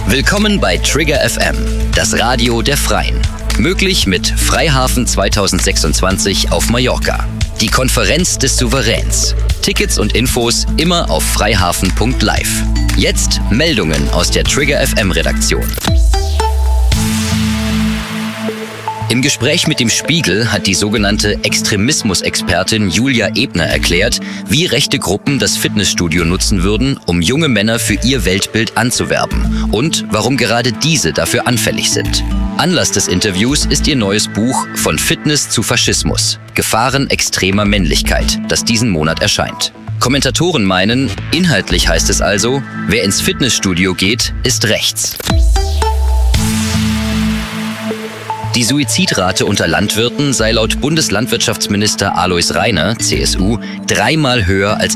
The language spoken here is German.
Willkommen bei Trigger FM, das Radio der Freien. Möglich mit Freihafen 2026 auf Mallorca. Die Konferenz des Souveräns. Tickets und Infos immer auf freihafen.live. Jetzt Meldungen aus der Trigger FM Redaktion. Im Gespräch mit dem Spiegel hat die sogenannte Extremismusexpertin Julia Ebner erklärt, wie rechte Gruppen das Fitnessstudio nutzen würden, um junge Männer für ihr Weltbild anzuwerben und warum gerade diese dafür anfällig sind. Anlass des Interviews ist ihr neues Buch Von Fitness zu Faschismus – Gefahren extremer Männlichkeit, das diesen Monat erscheint. Kommentatoren meinen, inhaltlich heißt es also, wer ins Fitnessstudio geht, ist rechts. Die Suizidrate unter Landwirten sei laut Bundeslandwirtschaftsminister Alois Rainer, CSU, 3-mal höher als